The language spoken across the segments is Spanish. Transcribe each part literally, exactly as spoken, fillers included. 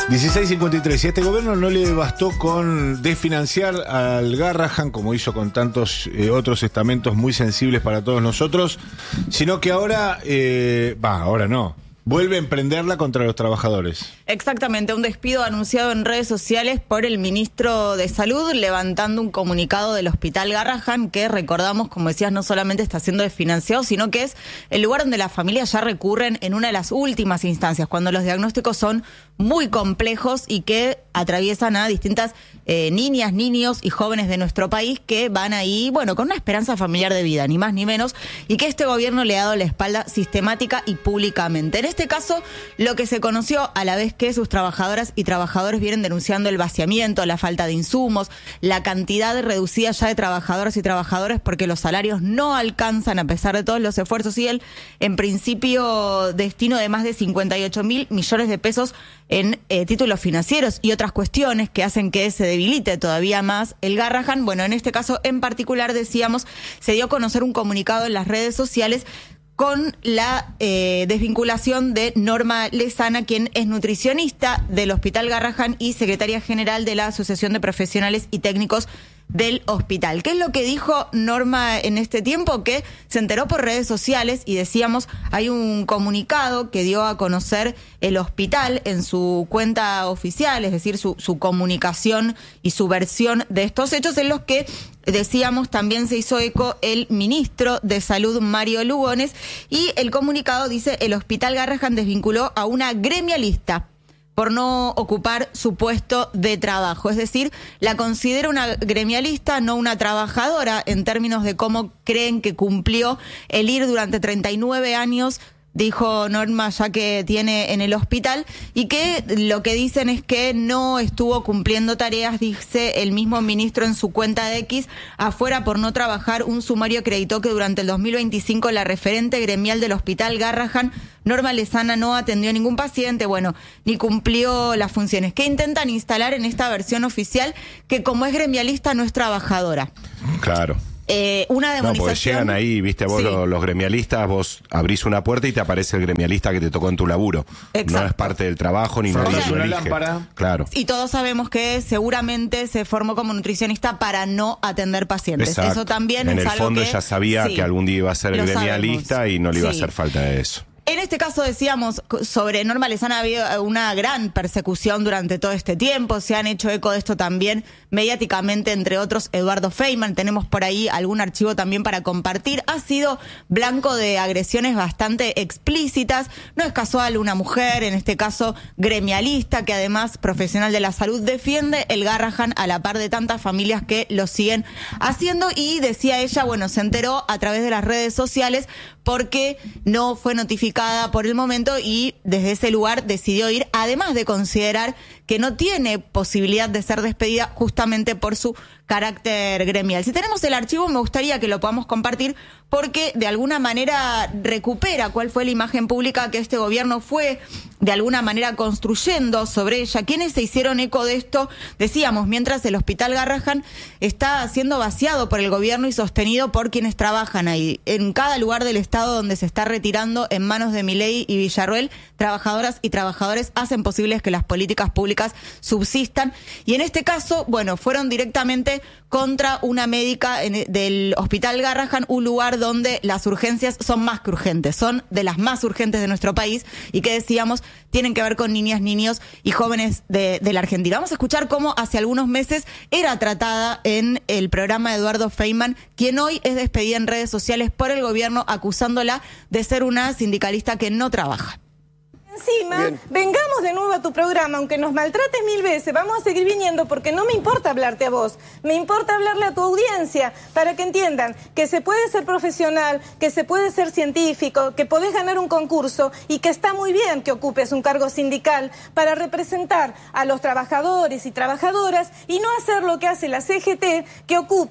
dieciséis cincuenta y tres. Si a este gobierno no le bastó con desfinanciar al Garrahan, como hizo con tantos eh, otros estamentos muy sensibles para todos nosotros, sino que ahora, va, eh, ahora no, vuelve a emprenderla contra los trabajadores. Exactamente, un despido anunciado en redes sociales por el ministro de Salud, levantando un comunicado del Hospital Garrahan, que recordamos, como decías, no solamente está siendo desfinanciado, sino que es el lugar donde las familias ya recurren en una de las últimas instancias, cuando los diagnósticos son muy complejos y que atraviesan a distintas eh, niñas, niños y jóvenes de nuestro país que van ahí, bueno, con una esperanza familiar de vida, ni más ni menos, y que este gobierno le ha dado la espalda sistemática y públicamente. En este caso, lo que se conoció a la vez que sus trabajadoras y trabajadores vienen denunciando el vaciamiento, la falta de insumos, la cantidad reducida ya de trabajadoras y trabajadores porque los salarios no alcanzan a pesar de todos los esfuerzos y el, en principio, destino de más de cincuenta y ocho mil millones de pesos en eh, títulos financieros y otras cuestiones que hacen que se debilite todavía más el Garrahan. Bueno, en este caso en particular, decíamos, se dio a conocer un comunicado en las redes sociales con la eh, desvinculación de Norma Lezana, quien es nutricionista del Hospital Garrahan y secretaria general de la Asociación de Profesionales y Técnicos del hospital. ¿Qué es lo que dijo Norma en este tiempo? Que se enteró por redes sociales y decíamos, hay un comunicado que dio a conocer el hospital en su cuenta oficial, es decir, su, su comunicación y su versión de estos hechos, en los que decíamos también se hizo eco el ministro de Salud, Mario Lugones, y el comunicado dice: el Hospital Garrahan desvinculó a una gremialista por no ocupar su puesto de trabajo. Es decir, la considera una gremialista, no una trabajadora, en términos de cómo creen que cumplió el ir durante treinta y nueve años, dijo Norma, ya que tiene en el hospital, y que lo que dicen es que no estuvo cumpliendo tareas, dice el mismo ministro en su cuenta de X, afuera por no trabajar. Un sumario acreditó que durante el dos mil veinticinco la referente gremial del Hospital Garrahan, Norma Lezana, no atendió a ningún paciente, bueno, ni cumplió las funciones que intentan instalar en esta versión oficial, que como es gremialista no es trabajadora. Claro. Eh, una demonización. No, porque llegan ahí, viste, vos sí. los, los gremialistas, vos abrís una puerta y te aparece el gremialista que te tocó en tu laburo. Exacto. No es parte del trabajo ni nadie lo elige. Claro. Y todos sabemos que seguramente se formó como nutricionista para no atender pacientes. Exacto. Eso también en es el algo fondo que, ya sabía sí, que algún día iba a ser gremialista sabemos. Y no le iba sí. a hacer falta de eso. En este caso, decíamos, sobre Norma Lezana ha habido una gran persecución durante todo este tiempo. Se han hecho eco de esto también mediáticamente, entre otros, Eduardo Feynman. Tenemos por ahí algún archivo también para compartir. Ha sido blanco de agresiones bastante explícitas. No es casual, una mujer, en este caso gremialista, que además profesional de la salud, defiende el Garrahan a la par de tantas familias que lo siguen haciendo. Y decía ella, bueno, se enteró a través de las redes sociales porque no fue notificada por el momento y desde ese lugar decidió ir, además de considerar que no tiene posibilidad de ser despedida justamente por su carácter gremial. Si tenemos el archivo, me gustaría que lo podamos compartir porque de alguna manera recupera cuál fue la imagen pública que este gobierno fue de alguna manera construyendo sobre ella. ¿Quiénes se hicieron eco de esto? Decíamos, mientras el Hospital Garrahan está siendo vaciado por el gobierno y sostenido por quienes trabajan ahí. En cada lugar del estado donde se está retirando en manos de Milei y Villarruel, trabajadoras y trabajadores hacen posibles que las políticas públicas subsistan. Y en este caso, bueno, fueron directamente contra una médica en, del Hospital Garrahan, un lugar donde las urgencias son más que urgentes, son de las más urgentes de nuestro país y que decíamos tienen que ver con niñas, niños y jóvenes de, de la Argentina. Vamos a escuchar cómo hace algunos meses era tratada en el programa de Eduardo Feynman, quien hoy es despedida en redes sociales por el gobierno acusándola de ser una sindicalista que no trabaja. Encima, Bien. vengamos de nuevo a tu programa, aunque nos maltrates mil veces, vamos a seguir viniendo porque no me importa hablarte a vos, me importa hablarle a tu audiencia para que entiendan que se puede ser profesional, que se puede ser científico, que podés ganar un concurso y que está muy bien que ocupes un cargo sindical para representar a los trabajadores y trabajadoras y no hacer lo que hace la C G T, que ocupa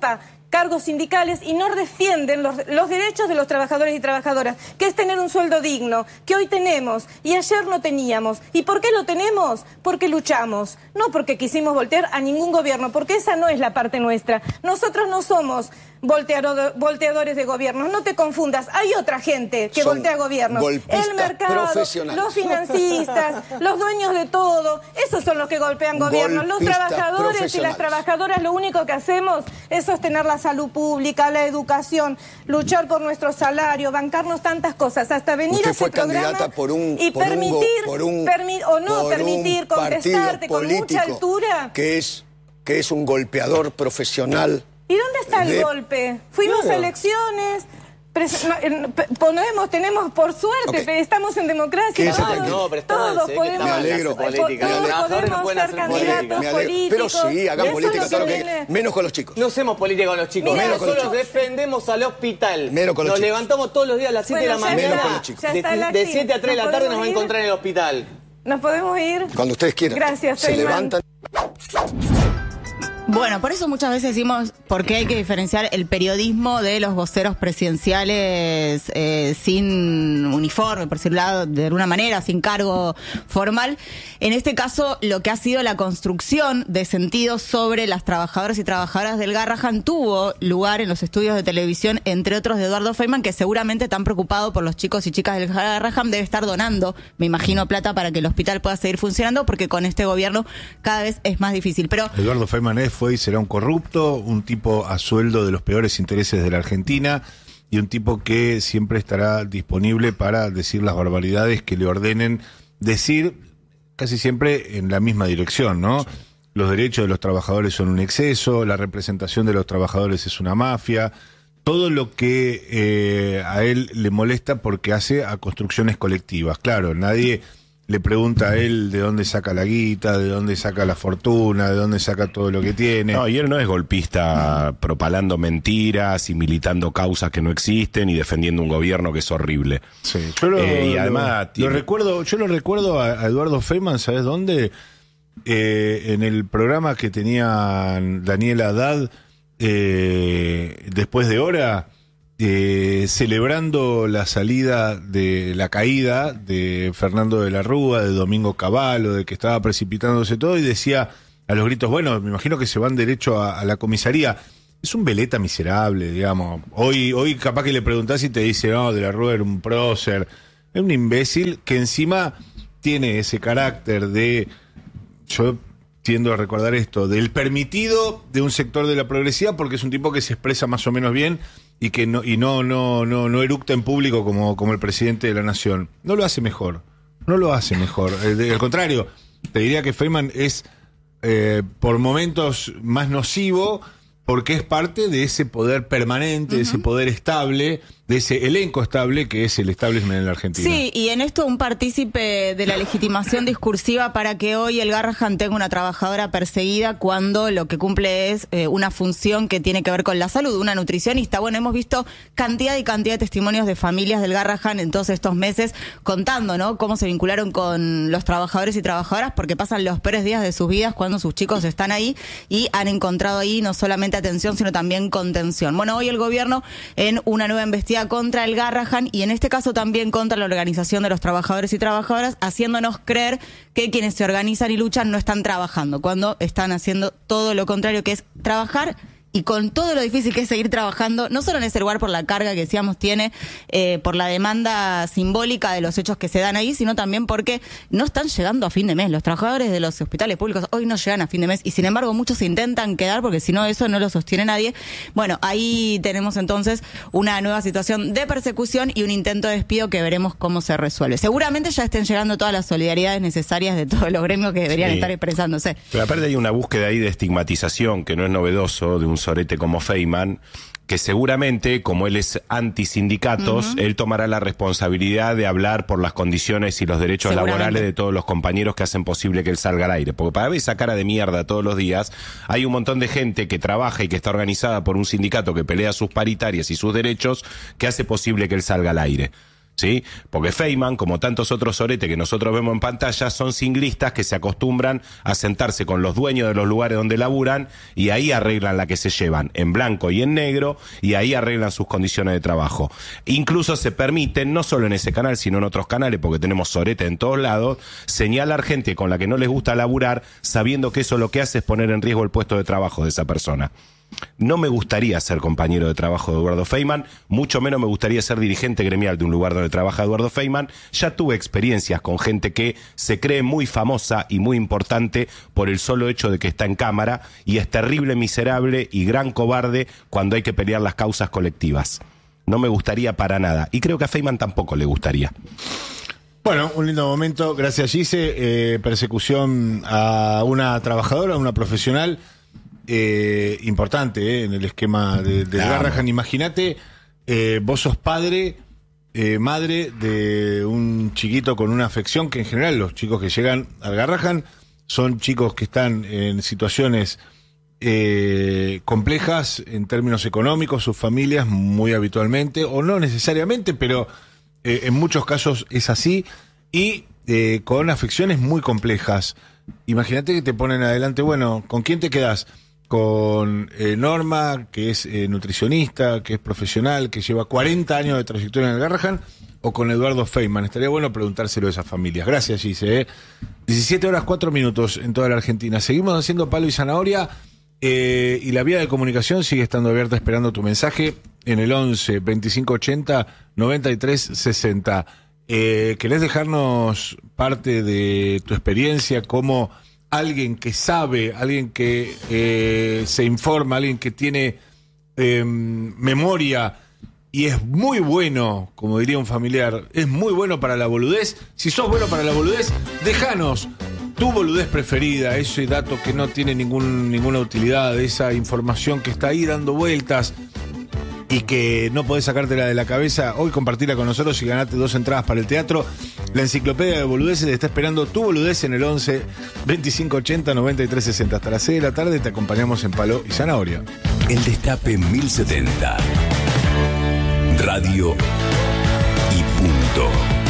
cargos sindicales y no defienden los, los derechos de los trabajadores y trabajadoras, que es tener un sueldo digno, que hoy tenemos y ayer no teníamos. ¿Y por qué lo tenemos? Porque luchamos, no porque quisimos voltear a ningún gobierno, porque esa no es la parte nuestra. Nosotros no somos volteado, volteadores de gobiernos, no te confundas, hay otra gente que Son voltea gobiernos. El mercado, los financistas, los dueños de todo, esos son los que golpean gobiernos. Los trabajadores y las trabajadoras lo único que hacemos es sostener la salud pública, la educación, luchar por nuestro salario, bancarnos tantas cosas, hasta venir Usted a este fue programa candidata por un, y por permitir, un, por un, permi o no por permitir un contestarte con mucha altura. Que es, que es un golpeador profesional. ¿Y dónde está el de... golpe? Fuimos claro. a elecciones, ponemos, tenemos por suerte, okay. estamos en democracia, todos, no, pero todos podemos, me alegro, política. Todos podemos no ser candidatos política. políticos. Pero sí, hagan política, claro que, que menos con los chicos. No hacemos política con los chicos, Mirá, nosotros con los defendemos al hospital. Menos con los nos chicos. levantamos todos los días a las siete bueno, de la mañana, con los chicos. de, de siete a tres de la tarde nos va a encontrar en el hospital. ¿Nos podemos ir? Cuando ustedes quieran. Gracias, Se levantan. Bueno, por eso muchas veces decimos por qué hay que diferenciar el periodismo de los voceros presidenciales eh, sin uniforme, por decirlo de alguna manera, sin cargo formal. En este caso, lo que ha sido la construcción de sentido sobre las trabajadoras y trabajadoras del Garrahan tuvo lugar en los estudios de televisión, entre otros de Eduardo Feynman, que seguramente tan preocupado por los chicos y chicas del Garrahan debe estar donando, me imagino, plata para que el hospital pueda seguir funcionando, porque con este gobierno cada vez es más difícil. Pero Eduardo Feynman es fue y será un corrupto, un tipo a sueldo de los peores intereses de la Argentina y un tipo que siempre estará disponible para decir las barbaridades que le ordenen decir, casi siempre en la misma dirección, ¿no? Los derechos de los trabajadores son un exceso, la representación de los trabajadores es una mafia, todo lo que eh, a él le molesta porque hace a construcciones colectivas. Claro, nadie le pregunta a él de dónde saca la guita, de dónde saca la fortuna, de dónde saca todo lo que tiene. No, y él no es golpista no. propalando mentiras y militando causas que no existen y defendiendo un gobierno que es horrible. Sí, yo lo, eh, y además lo, tiene... lo recuerdo, yo lo recuerdo a, a Eduardo Feynman, ¿sabes dónde? Eh, en el programa que tenía Daniela Haddad, eh, después de hora. Eh, celebrando la salida de la caída de Fernando de la Rúa, de Domingo Cavallo, de que estaba precipitándose todo, y decía a los gritos, bueno, me imagino que se van derecho a, a la comisaría. Es un veleta miserable, digamos. Hoy, hoy capaz que le preguntás y te dice, no, de la Rúa era un prócer. Es un imbécil que encima tiene ese carácter de... Yo tiendo a recordar esto, del permitido de un sector de la progresiva, porque es un tipo que se expresa más o menos bien y que no y no no no no eructa en público como, como el presidente de la nación. No lo hace mejor, no lo hace mejor. Eh, al contrario, te diría que Feynman es eh, por momentos más nocivo porque es parte de ese poder permanente, uh-huh. de ese poder estable, de ese elenco estable que es el establishment en la Argentina. Sí, y en esto un partícipe de la legitimación discursiva para que hoy el Garrahan tenga una trabajadora perseguida cuando lo que cumple es eh, una función que tiene que ver con la salud, una nutricionista. Bueno, hemos visto cantidad y cantidad de testimonios de familias del Garrahan en todos estos meses contando, ¿no?, cómo se vincularon con los trabajadores y trabajadoras porque pasan los peores días de sus vidas cuando sus chicos están ahí y han encontrado ahí no solamente atención, sino también contención. Bueno, hoy el gobierno en una nueva investigación contra el Garrahan y en este caso también contra la organización de los trabajadores y trabajadoras, haciéndonos creer que quienes se organizan y luchan no están trabajando, cuando están haciendo todo lo contrario, que es trabajar. Y con todo lo difícil que es seguir trabajando, no solo en ese lugar por la carga que decíamos tiene, eh, por la demanda simbólica de los hechos que se dan ahí, sino también porque no están llegando a fin de mes. Los trabajadores de los hospitales públicos hoy no llegan a fin de mes y sin embargo muchos se intentan quedar porque si no eso no lo sostiene nadie. Bueno, ahí tenemos entonces una nueva situación de persecución y un intento de despido que veremos cómo se resuelve. Seguramente ya estén llegando todas las solidaridades necesarias de todos los gremios que deberían sí. estar expresándose. Pero aparte hay una búsqueda ahí de estigmatización que no es novedoso de un sorete como Feynman, que seguramente, como él es anti-sindicatos, uh-huh. él tomará la responsabilidad de hablar por las condiciones y los derechos laborales de todos los compañeros que hacen posible que él salga al aire. Porque para ver esa cara de mierda todos los días, hay un montón de gente que trabaja y que está organizada por un sindicato que pelea sus paritarias y sus derechos, que hace posible que él salga al aire. ¿Sí? Porque Feynman, como tantos otros soretes que nosotros vemos en pantalla, son singlistas que se acostumbran a sentarse con los dueños de los lugares donde laburan y ahí arreglan la que se llevan, en blanco y en negro, y ahí arreglan sus condiciones de trabajo. Incluso se permiten, no solo en ese canal, sino en otros canales, porque tenemos sorete en todos lados, señalar gente con la que no les gusta laburar, sabiendo que eso lo que hace es poner en riesgo el puesto de trabajo de esa persona. No me gustaría ser compañero de trabajo de Eduardo Feynman, mucho menos me gustaría ser dirigente gremial de un lugar donde trabaja Eduardo Feynman. Ya tuve experiencias con gente que se cree muy famosa y muy importante por el solo hecho de que está en cámara y es terrible, miserable y gran cobarde cuando hay que pelear las causas colectivas. No me gustaría para nada y creo que a Feynman tampoco le gustaría. Bueno, un lindo momento, gracias Gise. Eh, persecución a una trabajadora, a una profesional. Eh, importante eh, en el esquema de, de claro. Garrahan. Imagínate, eh, vos sos padre, eh, madre de un chiquito con una afección, que en general los chicos que llegan al Garrahan son chicos que están en situaciones eh, complejas en términos económicos, sus familias muy habitualmente, o no necesariamente, pero eh, en muchos casos es así, y eh, con afecciones muy complejas. Imagínate que te ponen adelante, bueno, ¿con quién te quedás? Con eh, Norma, que es eh, nutricionista, que es profesional, que lleva cuarenta años de trayectoria en el Garrahan, o con Eduardo Feynman. Estaría bueno preguntárselo a esas familias. Gracias, Gise. ¿eh? diecisiete horas cuatro minutos en toda la Argentina. Seguimos haciendo palo y zanahoria, eh, y la vía de comunicación sigue estando abierta esperando tu mensaje en el once veinticinco ochenta noventa y tres sesenta. Eh, ¿Querés dejarnos parte de tu experiencia como alguien que sabe, alguien que eh, se informa, alguien que tiene eh, memoria y es muy bueno, como diría un familiar, es muy bueno para la boludez? Si sos bueno para la boludez, déjanos tu boludez preferida, ese dato que no tiene ningún, ninguna utilidad, esa información que está ahí dando vueltas y que no podés sacártela de la cabeza. Hoy compartila con nosotros y ganate dos entradas para el teatro. La enciclopedia de boludeces está esperando tu boludez en el once veinticinco ochenta noventa y tres sesenta. Hasta las seis de la tarde te acompañamos en Palo y Zanahoria. El Destape mil setenta. Radio y punto.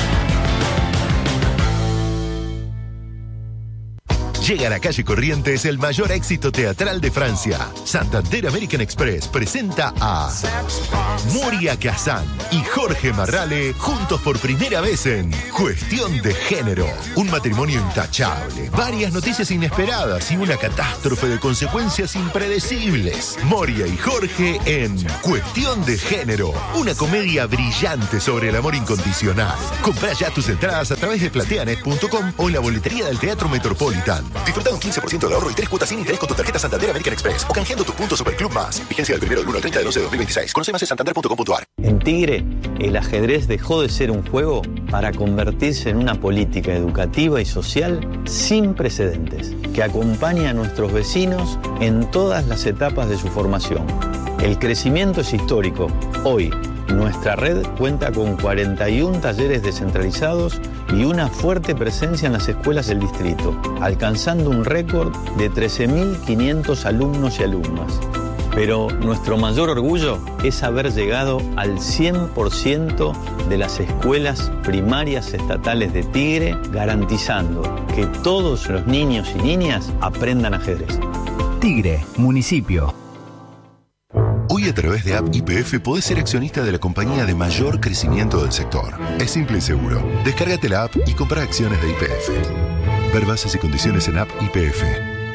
Llega a la calle Corrientes el mayor éxito teatral de Francia. Santander American Express presenta a Moria Kazan y Jorge Marrale juntos por primera vez en Cuestión de Género. Un matrimonio intachable, varias noticias inesperadas y una catástrofe de consecuencias impredecibles. Moria y Jorge en Cuestión de Género. Una comedia brillante sobre el amor incondicional. Comprá ya tus entradas a través de plateanet punto com o en la boletería del Teatro Metropolitan. Disfruta un quince por ciento de ahorro y tres cuotas sin interés con tu tarjeta Santander American Express o canjeando tus puntos Superclub Más. Vigencia del primero del uno al treinta de once de dos mil veintiséis. Conoce más en santander punto com punto a r. En Tigre, el ajedrez dejó de ser un juego para convertirse en una política educativa y social sin precedentes, que acompaña a nuestros vecinos en todas las etapas de su formación. El crecimiento es histórico. Hoy, nuestra red cuenta con cuarenta y uno talleres descentralizados y una fuerte presencia en las escuelas del distrito, alcanzando un récord de trece mil quinientos alumnos y alumnas. Pero nuestro mayor orgullo es haber llegado al cien por ciento de las escuelas primarias estatales de Tigre, garantizando que todos los niños y niñas aprendan ajedrez. Tigre, municipio. Hoy a través de App Y P F podés ser accionista de la compañía de mayor crecimiento del sector. Es simple y seguro. Descárgate la app y compra acciones de Y P F. Ver bases y condiciones en App Y P F.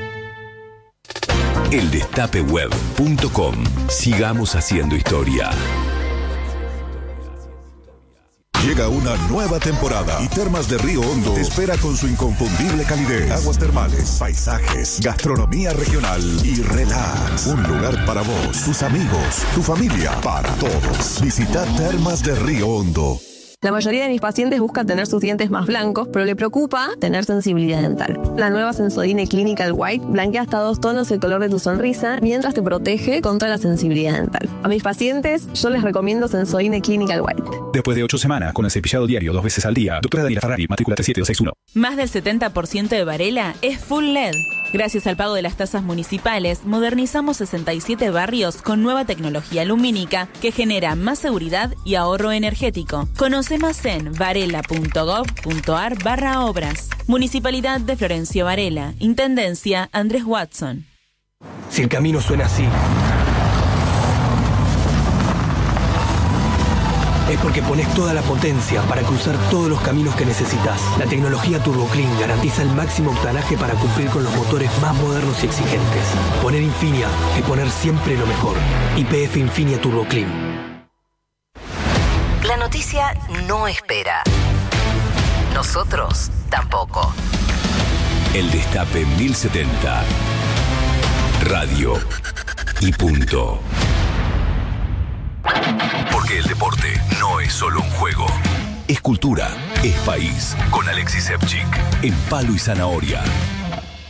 el destape web punto com. Sigamos haciendo historia. Llega una nueva temporada y Termas de Río Hondo te espera con su inconfundible calidez, aguas termales, paisajes, gastronomía regional y relax. Un lugar para vos, tus amigos, tu familia, para todos. Visita Termas de Río Hondo. La mayoría de mis pacientes buscan tener sus dientes más blancos, pero le preocupa tener sensibilidad dental. La nueva Sensodyne Clinical White blanquea hasta dos tonos el color de tu sonrisa, mientras te protege contra la sensibilidad dental. A mis pacientes, yo les recomiendo Sensodyne Clinical White. Después de ocho semanas, con el cepillado diario dos veces al día, doctora Daniela Ferrari, matrícula tres siete dos seis uno. Más del setenta por ciento de Varela es Full L E D. Gracias al pago de las tasas municipales, modernizamos sesenta y siete barrios con nueva tecnología lumínica que genera más seguridad y ahorro energético. Conoce más en varela.gov.ar barra obras. Municipalidad de Florencio Varela. Intendencia Andrés Watson. Si el camino suena así, es porque pones toda la potencia para cruzar todos los caminos que necesitas. La tecnología TurboClean garantiza el máximo octanaje para cumplir con los motores más modernos y exigentes. Poner Infinia es poner siempre lo mejor. Y P F Infinia TurboClean. La noticia no espera. Nosotros tampoco. El Destape mil setenta. Radio y punto. Porque el deporte no es solo un juego. Es cultura, es país. Con Alexis Evchik, en Palo y Zanahoria.